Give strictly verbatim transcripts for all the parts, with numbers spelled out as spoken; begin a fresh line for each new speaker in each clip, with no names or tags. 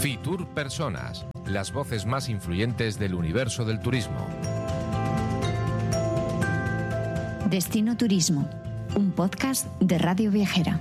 Fitur Personas, las voces más influyentes del universo del turismo.
Destino Turismo, un podcast de Radio Viajera.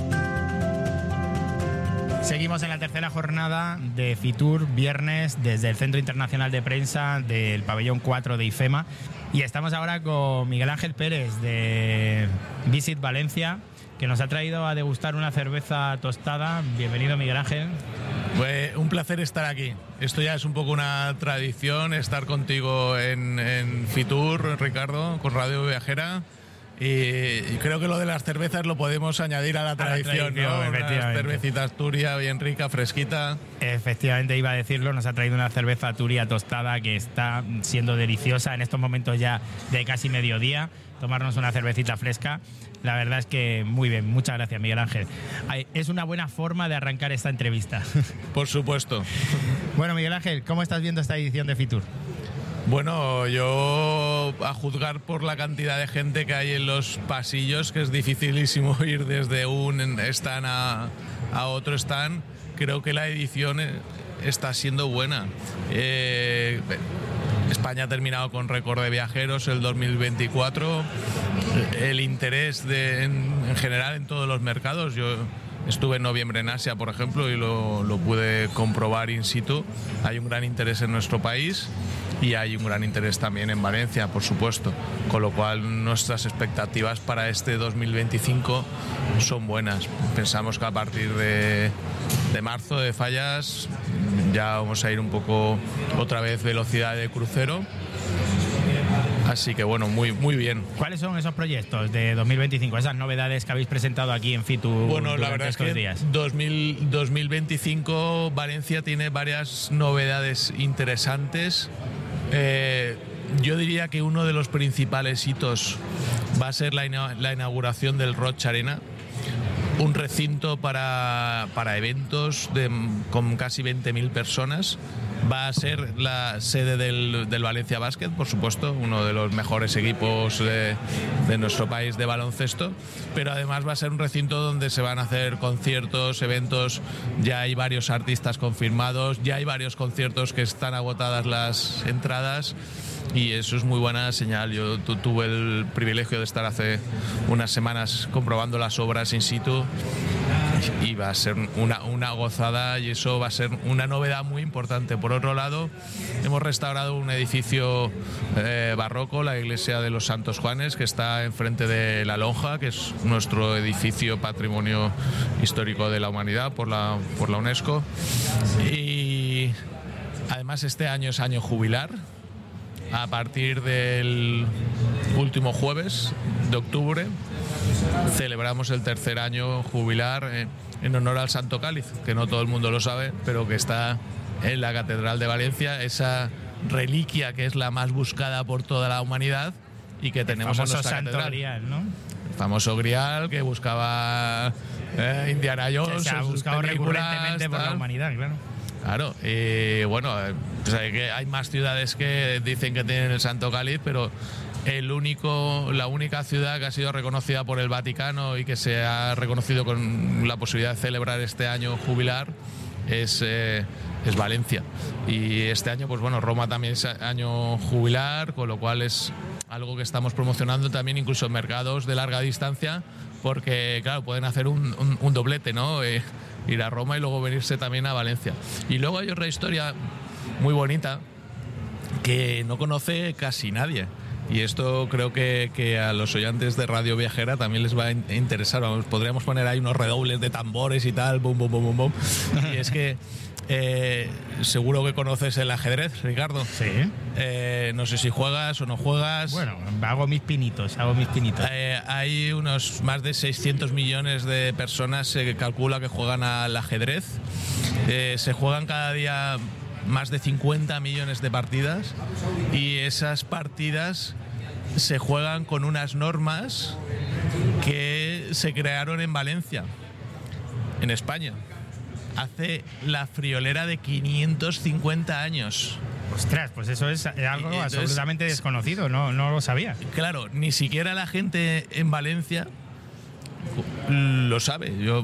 Seguimos en la tercera jornada de Fitur, viernes, desde el Centro Internacional de Prensa del Pabellón cuatro de IFEMA. Y estamos ahora con Miguel Ángel Pérez de Visit Valencia, que nos ha traído a degustar una cerveza tostada. Bienvenido, Miguel Ángel.
Pues un placer estar aquí. Esto ya es un poco una tradición, estar contigo en, en Fitur, Ricardo, con Radio Viajera. Y, y creo que lo de las cervezas lo podemos añadir a la tradición,
a la tradición,
¿no?
efectivamente.
Unas cervecitas Turia, bien rica, fresquita.
Efectivamente, iba a decirlo, nos ha traído una cerveza Turia tostada que está siendo deliciosa en estos momentos ya de casi mediodía. Tomarnos una cervecita fresca, la verdad es que muy bien. Muchas gracias, Miguel Ángel. Es una buena forma de arrancar esta entrevista.
Por supuesto.
Bueno, Miguel Ángel, ¿cómo estás viendo esta edición de Fitur?
Bueno, yo a juzgar por la cantidad de gente que hay en los pasillos, que es dificilísimo ir desde un stand a, a otro stand, creo que la edición está siendo buena. Eh, España ha terminado con récord de viajeros el dos mil veinticuatro. El interés de, en, en general en todos los mercados. Yo estuve en noviembre en Asia, por ejemplo, y lo, lo pude comprobar in situ. Hay un gran interés en nuestro país y hay un gran interés también en Valencia, por supuesto. Con lo cual nuestras expectativas para este dos mil veinticinco son buenas. Pensamos que a partir de, de marzo, de Fallas, ya vamos a ir un poco otra vez velocidad de crucero. Así que bueno, muy, muy bien.
¿Cuáles son esos proyectos de dos mil veinticinco, esas novedades que habéis presentado aquí en Fitur?
Bueno, la verdad es que días? dos mil veinticinco Valencia tiene varias novedades interesantes. Eh, yo diría que uno de los principales hitos va a ser la, ina- la inauguración del Roig Arena, un recinto para, para eventos de, con casi veinte mil personas. Va a ser la sede del, del Valencia Basket, por supuesto, uno de los mejores equipos de, de nuestro país de baloncesto, pero además va a ser un recinto donde se van a hacer conciertos, eventos. Ya hay varios artistas confirmados, ya hay varios conciertos que están agotadas las entradas y eso es muy buena señal. Yo tu, tuve el privilegio de estar hace unas semanas comprobando las obras in situ y va a ser una, una gozada y eso va a ser una novedad muy importante. Por otro lado, hemos restaurado un edificio eh, barroco, la iglesia de los Santos Juanes, que está enfrente de la Lonja, que es nuestro edificio patrimonio histórico de la humanidad por la, por la UNESCO. Y además este año es año jubilar. A partir del último jueves de octubre celebramos el tercer año jubilar en, en honor al Santo Cáliz, que no todo el mundo lo sabe, pero que está en la Catedral de Valencia, esa reliquia que es la más buscada por toda la humanidad y que tenemos en nuestra
Santo
catedral.
Grial, ¿no?
El famoso Grial que buscaba eh, Indiana Jones.
Se ha buscado recurrentemente por la humanidad, claro.
Claro, y bueno, pues hay, que hay más ciudades que dicen que tienen el Santo Cáliz, pero el único, la única ciudad que ha sido reconocida por el Vaticano y que se ha reconocido con la posibilidad de celebrar este año jubilar es, eh, es Valencia. Y este año, pues bueno, Roma también es año jubilar, con lo cual es algo que estamos promocionando también incluso en mercados de larga distancia, porque claro, pueden hacer un, un, un doblete, ¿no? Eh, ir a Roma y luego venirse también a Valencia. Y luego hay otra historia muy bonita que no conoce casi nadie. Y esto creo que, que a los oyentes de Radio Viajera también les va a interesar. Vamos, podríamos poner ahí unos redobles de tambores y tal, bum, bum, bum, bum, bum. Y es que eh, seguro que conoces el ajedrez, Ricardo.
Sí.
Eh, no sé si juegas o no juegas.
Bueno, hago mis pinitos, hago mis pinitos.
Eh, hay unos más de seiscientos millones de personas, se calcula, que juegan al ajedrez. Eh, se juegan cada día más de cincuenta millones de partidas y esas partidas se juegan con unas normas que se crearon en Valencia, en España, hace la friolera de quinientos cincuenta años.
Ostras, pues eso es algo
Entonces,
absolutamente desconocido, no, no lo sabía.
Claro, ni siquiera la gente en Valencia lo sabe. Yo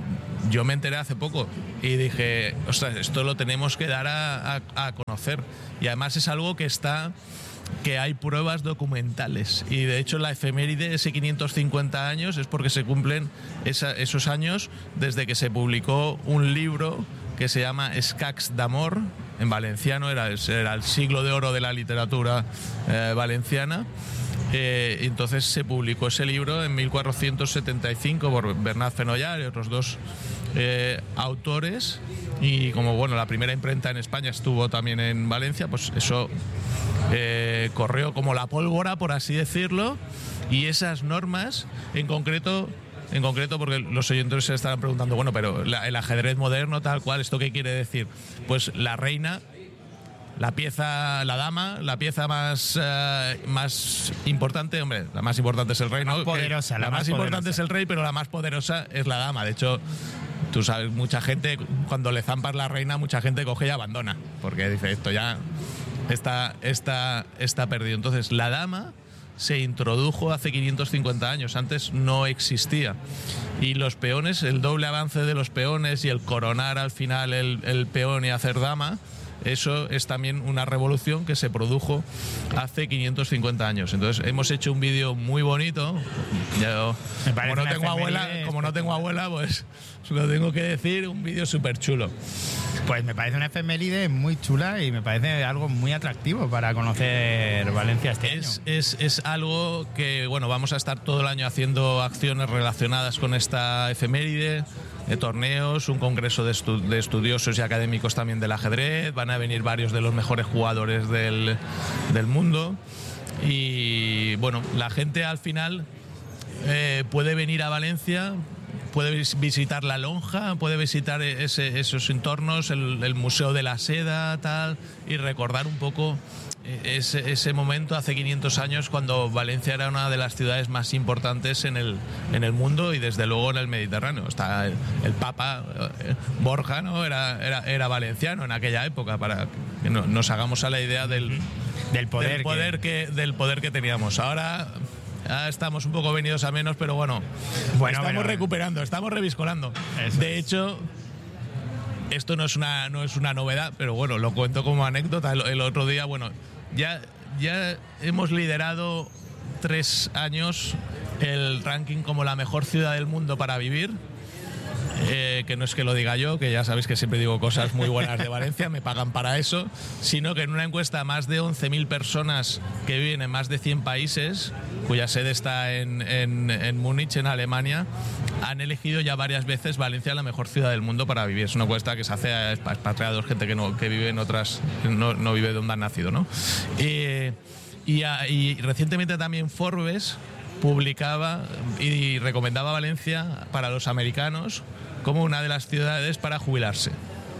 yo me enteré hace poco y dije, ostras, esto lo tenemos que dar a, a, a conocer. Y además es algo que está, que hay pruebas documentales. Y de hecho la efeméride, ese quinientos cincuenta años, es porque se cumplen esa, esos años desde que se publicó un libro que se llama Escacs d'Amor, en valenciano, era, era el siglo de oro de la literatura eh, valenciana. Eh, entonces se publicó ese libro en mil cuatrocientos setenta y cinco por Bernat Fenollar y otros dos eh, autores, y como bueno, la primera imprenta en España estuvo también en Valencia, pues eso eh, corrió como la pólvora, por así decirlo, y esas normas en concreto En concreto, porque los oyentes se estarán preguntando, bueno, pero la, el ajedrez moderno, tal cual, ¿esto qué quiere decir? Pues la reina, la pieza, la dama, la pieza más, uh, más importante, hombre, la más importante es el rey,
la
¿no?
más poderosa,
la,
la
más,
más
importante
poderosa.
es el rey, pero la más poderosa es la dama. De hecho, tú sabes, mucha gente, cuando le zampas la reina, mucha gente coge y abandona, porque dice, esto ya está, está, está perdido. Entonces, la dama se introdujo hace quinientos cincuenta años, antes no existía. Y los peones, el doble avance de los peones y el coronar al final el, el peón y hacer dama, eso es también una revolución que se produjo hace quinientos cincuenta años. Entonces hemos hecho un vídeo muy bonito. Yo, como no tengo abuela, como no tengo abuela, pues lo tengo que decir, un vídeo súper chulo.
Pues me parece una efeméride muy chula y me parece algo muy atractivo para conocer Valencia este año.
Es, es, es algo que, bueno, vamos a estar todo el año haciendo acciones relacionadas con esta efeméride, de torneos, un congreso de, estu de estudiosos y académicos también del ajedrez, van a venir varios de los mejores jugadores del, del mundo, y bueno, la gente al final eh, puede venir a Valencia, puede visitar la lonja, puede visitar ese, esos entornos, el, el Museo de la Seda, tal, y recordar un poco ese, ese momento hace quinientos años, cuando Valencia era una de las ciudades más importantes en el, en el mundo y desde luego en el Mediterráneo. Está el, el Papa eh, Borja, ¿no? Era, era, era valenciano en aquella época, para que no, nos hagamos a la idea del,
del poder,
del poder que... que del poder que teníamos. Ahora ya estamos un poco venidos a menos, pero bueno, bueno estamos pero, recuperando, estamos reviscolando. De
es.
hecho, esto no es una no es una novedad, pero bueno, lo cuento como anécdota. El, el otro día, bueno, ya, ya hemos liderado tres años el ranking como la mejor ciudad del mundo para vivir. Eh, que no es que lo diga yo, que ya sabéis que siempre digo cosas muy buenas de Valencia, me pagan para eso, sino que en una encuesta a más de once mil personas que viven en más de cien países, cuya sede está en, en, en Múnich, en Alemania, han elegido ya varias veces Valencia la mejor ciudad del mundo para vivir. Es una encuesta que se hace a expatriados, gente que no que vive en otras, no, no vive donde han nacido, ¿no? Eh, y, a, y recientemente también Forbes publicaba y recomendaba Valencia para los americanos como una de las ciudades para jubilarse.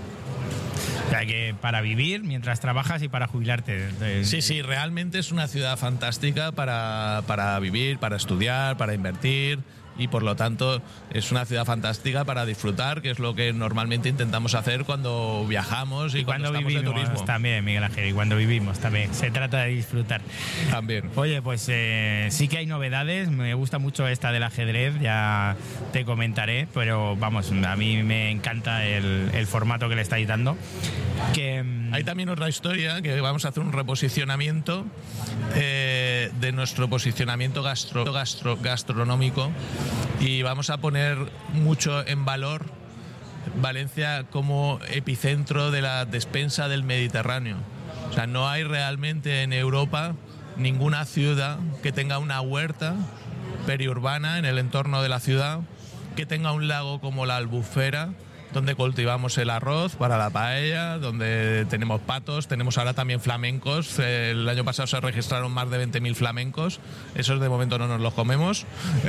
O sea, que para vivir mientras trabajas y para jubilarte.
Sí, sí, realmente es una ciudad fantástica para, para vivir, para estudiar, para invertir, y por lo tanto es una ciudad fantástica para disfrutar, que es lo que normalmente intentamos hacer cuando viajamos y, y cuando, cuando estamos
vivimos
de turismo.
También, Miguel Ángel, y cuando vivimos también. Se trata de disfrutar.
También.
Oye, pues eh, sí que hay novedades. Me gusta mucho esta del ajedrez, ya te comentaré, pero vamos, a mí me encanta el, el formato que le estáis dando. Que,
hay también otra historia, que vamos a hacer un reposicionamiento eh, de nuestro posicionamiento gastro, gastro, gastronómico, y vamos a poner mucho en valor Valencia como epicentro de la despensa del Mediterráneo. O sea, no hay realmente en Europa ninguna ciudad que tenga una huerta periurbana en el entorno de la ciudad, que tenga un lago como la Albufera, donde cultivamos el arroz para la paella, donde tenemos patos, tenemos ahora también flamencos. El año pasado se registraron más de veinte mil flamencos, esos de momento no nos los comemos.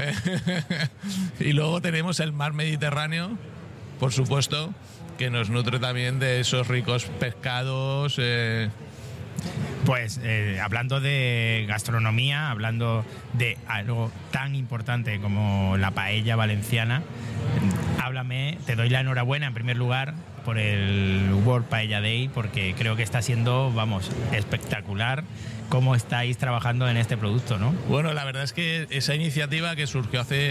Y luego tenemos el mar Mediterráneo, por supuesto, que nos nutre también de esos ricos pescados. Eh.
Pues eh, hablando de gastronomía, hablando de algo tan importante como la paella valenciana, háblame, te doy la enhorabuena en primer lugar por el World Paella Day, porque creo que está siendo, vamos, espectacular cómo estáis trabajando en este producto, ¿no?
Bueno, la verdad es que esa iniciativa, que surgió hace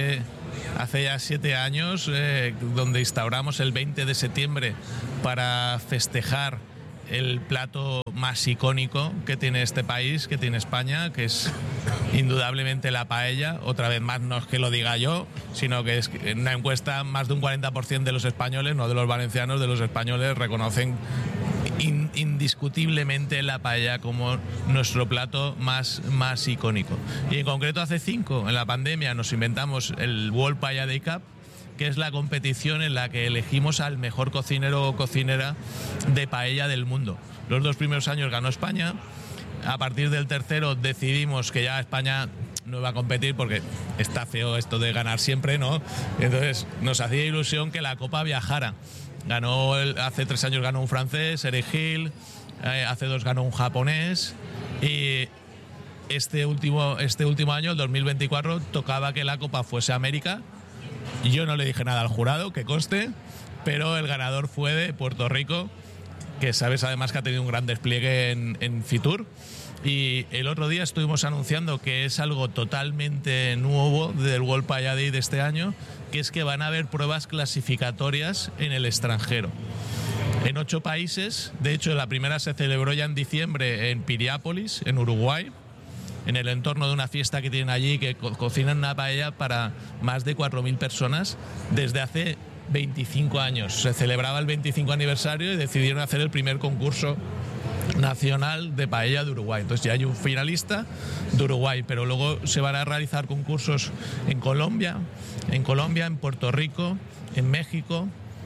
hace ya siete años, eh, donde instauramos el veinte de septiembre para festejar el plato más icónico que tiene este país, que tiene España, que es indudablemente la paella. Otra vez más, no es que lo diga yo, sino que es que en una encuesta más de un cuarenta por ciento de los españoles, no de los valencianos, de los españoles reconocen in, indiscutiblemente la paella como nuestro plato más, más icónico. Y en concreto hace cinco, en la pandemia, nos inventamos el World Paella Day Cup, que es la competición en la que elegimos al mejor cocinero o cocinera de paella del mundo. Los dos primeros años ganó España. A partir del tercero decidimos que ya España no iba a competir porque está feo esto de ganar siempre, ¿no? Entonces nos hacía ilusión que la copa viajara. Ganó el, hace tres años ganó un francés, Eric Hill, eh, hace dos ganó un japonés, y este último, este último año, el dos mil veinticuatro, tocaba que la copa fuese a América. Yo no le dije nada al jurado, que conste, pero el ganador fue de Puerto Rico, que sabes además que ha tenido un gran despliegue en, en Fitur. Y el otro día estuvimos anunciando que es algo totalmente nuevo del World Paella Day de este año, que es que van a haber pruebas clasificatorias en el extranjero. En ocho países, de hecho la primera se celebró ya en diciembre en Piriápolis, en Uruguay, en el entorno de una fiesta que tienen allí, que co- cocinan una paella para más de cuatro mil personas desde hace veinticinco años. Se celebraba el veinticinco aniversario y decidieron hacer el primer concurso nacional de paella de Uruguay. Entonces ya hay un finalista de Uruguay, pero luego se van a realizar concursos en Colombia, en Colombia, en Puerto Rico, en México,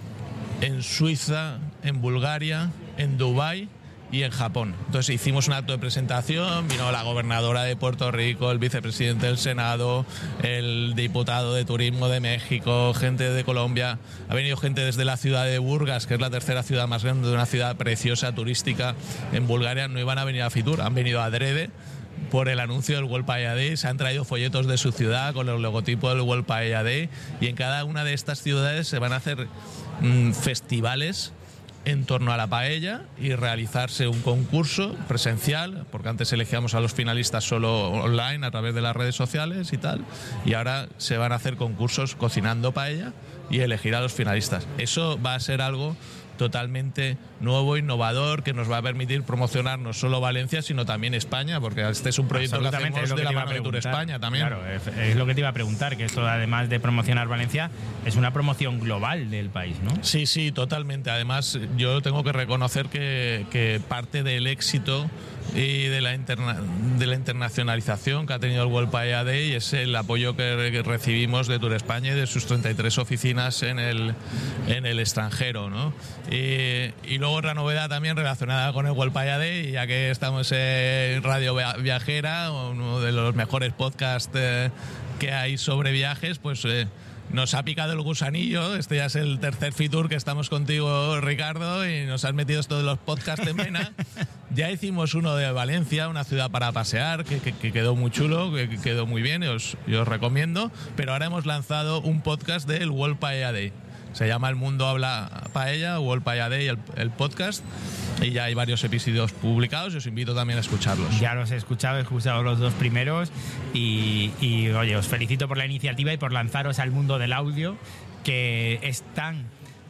en Suiza, en Bulgaria, en Dubái y en Japón. Entonces hicimos un acto de presentación, vino la gobernadora de Puerto Rico, el vicepresidente del Senado, el diputado de Turismo de México, gente de Colombia, ha venido gente desde la ciudad de Burgas, que es la tercera ciudad más grande de una ciudad preciosa, turística en Bulgaria. No iban a venir a Fitur, han venido a adrede por el anuncio del World Paella Day, se han traído folletos de su ciudad con el logotipo del World Paella Day, y en cada una de estas ciudades se van a hacer mmm, festivales en torno a la paella y realizarse un concurso presencial, porque antes elegíamos a los finalistas solo online a través de las redes sociales y tal, y ahora se van a hacer concursos cocinando paella y elegir a los finalistas. Eso va a ser algo totalmente nuevo, innovador, que nos va a permitir promocionar no solo Valencia, sino también España, porque este es un proyecto que hacemos
lo que
de la
mano
mano de Tour España también.
Claro, es, es lo que te iba a preguntar, que esto, además de promocionar Valencia, es una promoción global del país, ¿no?
Sí, sí, totalmente. Además, yo tengo que reconocer que, que parte del éxito y de la, interna de la internacionalización que ha tenido el World Paella Day es el apoyo que, que recibimos de Tour España y de sus treinta y tres oficinas en el, en el extranjero, ¿no? Y, y luego otra novedad también relacionada con el World Paella Day, ya que estamos en Radio Viajera, uno de los mejores podcasts eh, que hay sobre viajes, pues eh, nos ha picado el gusanillo. Este ya es el tercer Fitur que estamos contigo, Ricardo, y nos has metido esto de los podcasts en vena. Ya hicimos uno de Valencia, una ciudad para pasear, que, que, que quedó muy chulo, que, que quedó muy bien, y os, y os recomiendo. Pero ahora hemos lanzado un podcast del World Paella Day. Se llama El Mundo Habla Paella, World Paella Day, el, el podcast. Y ya hay varios episodios publicados y os invito también a escucharlos.
Ya los he escuchado, he escuchado los dos primeros y, y oye, os felicito por la iniciativa y por lanzaros al mundo del audio, que es tan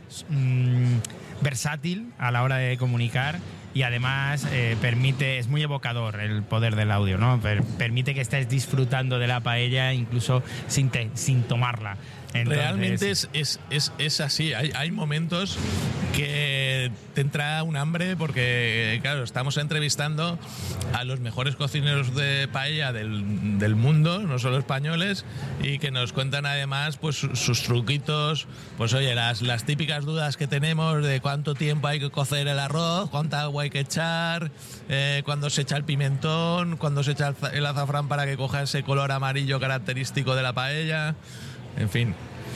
mmm, versátil a la hora de comunicar y además eh, permite, es muy evocador el poder del audio, ¿no? Per, permite que estés disfrutando de la paella incluso sin, te, sin tomarla. Entonces,
realmente es, es, es, es así. Hay, hay momentos que te entra un hambre porque, claro, estamos entrevistando a los mejores cocineros de paella del, del mundo, no solo españoles, y que nos cuentan además pues sus truquitos, pues oye, las, las típicas dudas que tenemos de cuánto tiempo hay que cocer el arroz, cuánta agua hay que echar, eh, cuándo se echa el pimentón, cuándo se echa el azafrán para que coja ese color amarillo característico de la paella. En fin.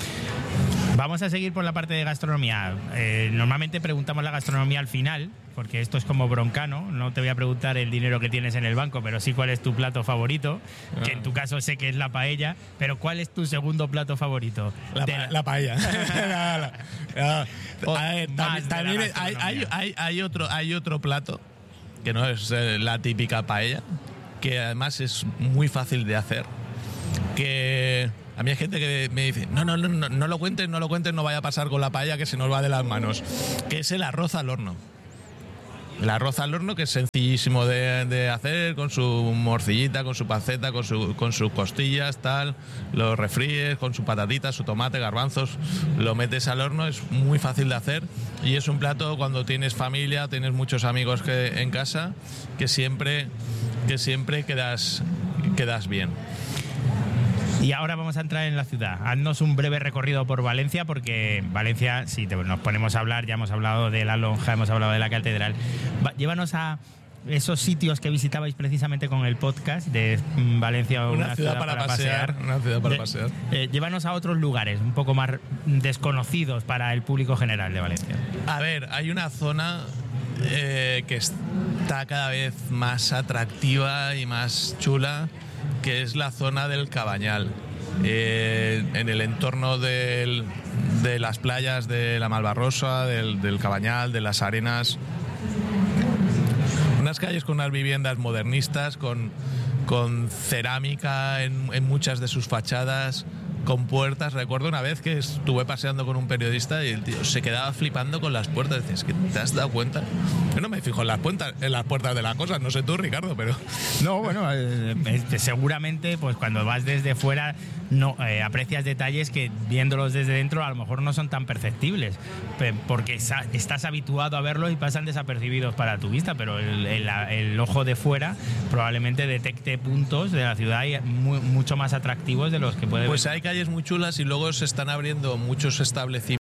Vamos a seguir por la parte de gastronomía. Eh, normalmente preguntamos la gastronomía al final, porque esto es como Broncano. No te voy a preguntar el dinero que tienes en el banco, pero sí cuál es tu plato favorito, ah. que en tu caso sé que es la paella, pero ¿cuál es tu segundo plato favorito?
La, pa
la...
la paella. la, la, la, o, a ver, también también hay, hay, hay, hay, otro, hay otro plato, que no es eh, la típica paella, que además es muy fácil de hacer, que A mí hay gente que me dice, no, no, no, no, no lo cuentes, no lo cuentes, no vaya a pasar con la paella que se nos va de las manos. Que es el arroz al horno. El arroz al horno, que es sencillísimo de, de hacer, con su morcillita, con su panceta, con, su, con sus costillas, tal. Lo refríes con su patatita, su tomate, garbanzos, lo metes al horno, es muy fácil de hacer y es un plato cuando tienes familia, tienes muchos amigos que, en casa, que siempre, que siempre quedas, quedas bien.
Y ahora vamos a entrar en la ciudad. Haznos un breve recorrido por Valencia, porque Valencia, si te, nos ponemos a hablar, ya hemos hablado de la lonja, hemos hablado de la catedral. Va, llévanos a esos sitios que visitabais precisamente con el podcast de Valencia,
una,
una
ciudad,
ciudad
para,
para
pasear,
pasear.
Una ciudad para
de,
pasear.
Eh, llévanos a otros lugares un poco más desconocidos para el público general de Valencia.
A ver, hay una zona eh, que está cada vez más atractiva y más chula, que es la zona del Cabañal, eh, en el entorno del, de las playas de la Malvarrosa, del, del Cabañal, de las Arenas. Unas calles con unas viviendas modernistas, con, con cerámica en, en muchas de sus fachadas, con puertas. Recuerdo una vez que estuve paseando con un periodista y el tío se quedaba flipando con las puertas. Dices, ¿que te has dado cuenta? Yo no me fijo en las puertas, en las puertas de las cosas, no sé tú, Ricardo, pero...
No, bueno, eh, eh, seguramente pues cuando vas desde fuera no eh, aprecias detalles que viéndolos desde dentro a lo mejor no son tan perceptibles, porque estás habituado a verlos y pasan desapercibidos para tu vista, pero el, el, el ojo de fuera probablemente detecte puntos de la ciudad muy, mucho más atractivos de los que puede
pues
ver.
Hay calles muy chulas y luego se están abriendo muchos establecimientos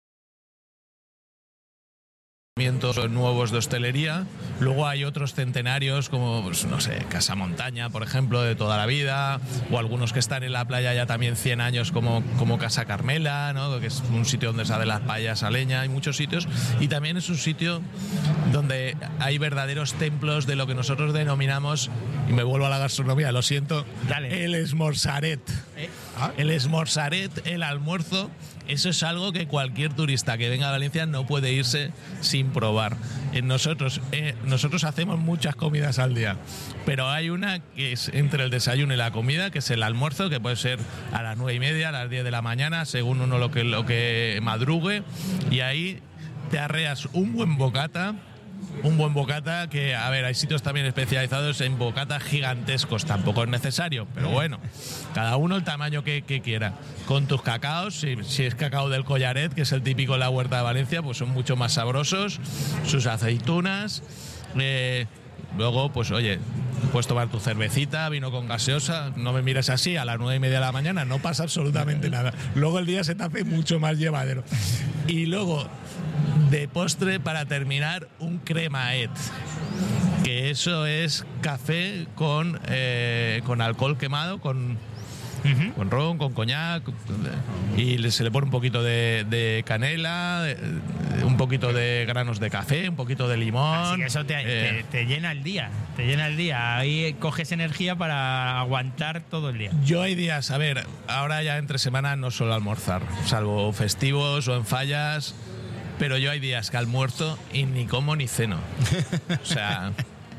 nuevos de hostelería. Luego hay otros centenarios como, pues, no sé, Casa Montaña, por ejemplo, de toda la vida, o algunos que están en la playa ya también cien años como, como Casa Carmela, ¿no? Que es un sitio donde se hacen las paellas a leña. Hay muchos sitios y también es un sitio donde hay verdaderos templos de lo que nosotros denominamos, y me vuelvo a la gastronomía, lo siento,
Dale.
el esmorzaret.
¿Eh?
¿Ah? El esmorzaret, el almuerzo. Eso es algo que cualquier turista que venga a Valencia no puede irse sin probar. Eh, nosotros, eh, nosotros hacemos muchas comidas al día, pero hay una que es entre el desayuno y la comida, que es el almuerzo, que puede ser a las nueve y media, a las diez de la mañana, según uno lo que, lo que madrugue, y ahí te arreas un buen bocata. Un buen bocata que, a ver, hay sitios también especializados en bocatas gigantescos, tampoco es necesario, pero bueno, cada uno el tamaño que, que quiera. Con tus cacaos, si, si es cacao del Collaret, que es el típico de la huerta de Valencia, pues son mucho más sabrosos, sus aceitunas, eh, luego, pues oye, puedes tomar tu cervecita, vino con gaseosa, no me mires así, a las nueve y media de la mañana no pasa absolutamente nada. Luego el día se te hace mucho más llevadero. Y luego, de postre, para terminar, un cremaet, que eso es café con, eh, con alcohol quemado, con, uh-huh. con ron, con coñac, y se le pone un poquito de, de canela, de, un poquito de granos de café, un poquito de limón.
Así que eso te,
eh,
te, te llena el día, te llena el día. Ahí coges energía para aguantar todo el día.
Yo hay días, a ver, ahora ya entre semana no suelo almorzar, salvo festivos o en fallas, pero yo hay días que almuerzo y ni como ni ceno. O sea...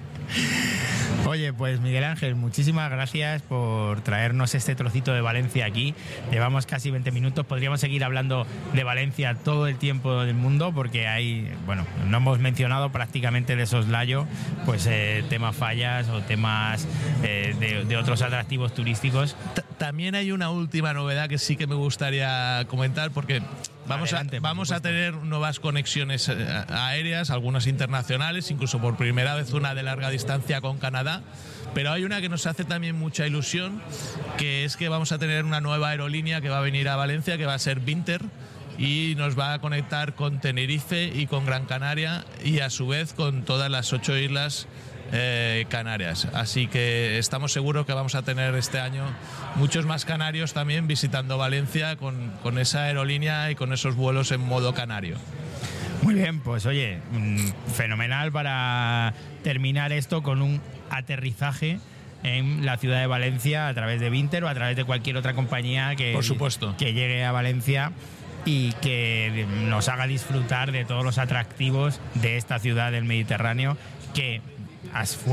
Oye, pues Miguel Ángel, muchísimas gracias por traernos este trocito de Valencia aquí. Llevamos casi veinte minutos, podríamos seguir hablando de Valencia todo el tiempo del mundo, porque hay, bueno, no hemos mencionado prácticamente de soslayo, pues eh, temas fallas o temas eh, de, de otros atractivos turísticos.
También hay una última novedad que sí que me gustaría comentar, porque vamos, Adelante, a, vamos a tener nuevas conexiones aéreas, algunas internacionales, incluso por primera vez una de larga distancia con Canadá, pero hay una que nos hace también mucha ilusión, que es que vamos a tener una nueva aerolínea que va a venir a Valencia, que va a ser Vinter, y nos va a conectar con Tenerife y con Gran Canaria, y a su vez con todas las ocho islas Eh, Canarias. Así que estamos seguros que vamos a tener este año muchos más canarios también visitando Valencia con, con esa aerolínea y con esos vuelos en modo canario.
Muy bien, pues oye, fenomenal para terminar esto con un aterrizaje en la ciudad de Valencia a través de Vinter o a través de cualquier otra compañía que,
Por supuesto.
que llegue a Valencia y que nos haga disfrutar de todos los atractivos de esta ciudad del Mediterráneo, que fue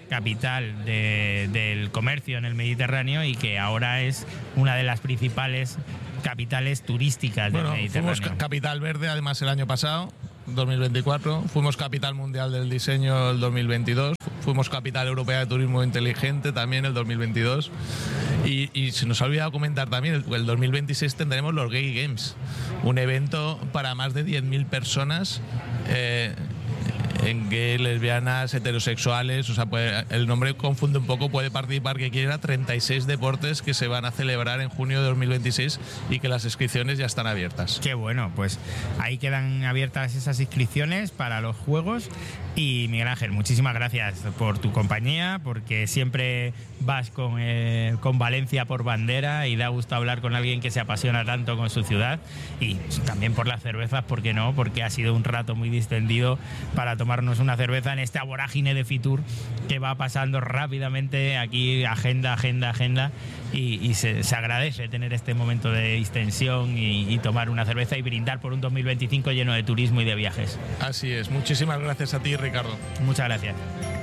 capital de, del comercio en el Mediterráneo y que ahora es una de las principales capitales turísticas
bueno,
del Mediterráneo.
Fuimos capital verde además el año pasado, dos mil veinticuatro, fuimos capital mundial del diseño el dos mil veintidós, fuimos capital europea de turismo inteligente también el dos mil veintidós y, y se nos ha olvidado comentar también, el, el dos mil veintiséis tendremos los Gay Games, un evento para más de diez mil personas eh, en gay, lesbianas, heterosexuales, o sea, puede, el nombre confunde un poco, puede participar que quiera, treinta y seis deportes que se van a celebrar en junio de dos mil veintiséis y que las inscripciones ya están abiertas.
Qué bueno, pues ahí quedan abiertas esas inscripciones para los Juegos y Miguel Ángel, muchísimas gracias por tu compañía, porque siempre vas con, eh, con Valencia por bandera y da gusto hablar con alguien que se apasiona tanto con su ciudad y también por las cervezas, ¿por qué no? Porque ha sido un rato muy distendido para tomarnos una cerveza en esta vorágine de Fitur que va pasando rápidamente aquí, agenda, agenda, agenda y, y se, se agradece tener este momento de distensión y, y tomar una cerveza y brindar por un dos mil veinticinco lleno de turismo y de viajes.
Así es, muchísimas gracias a ti, Ricardo.
Muchas gracias.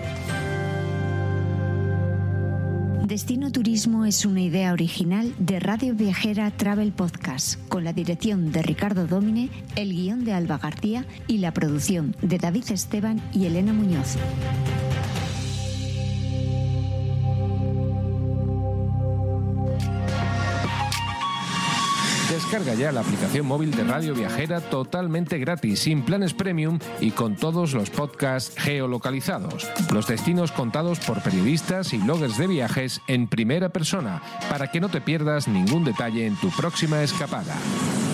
Destino Turismo es una idea original de Radio Viajera Travel Podcast, con la dirección de Ricardo Dómine, el guión de Alba García y la producción de David Esteban y Elena Muñoz.
Descarga ya la aplicación móvil de Radio Viajera totalmente gratis, sin planes premium y con todos los podcasts geolocalizados. Los destinos contados por periodistas y bloggers de viajes en primera persona, para que no te pierdas ningún detalle en tu próxima escapada.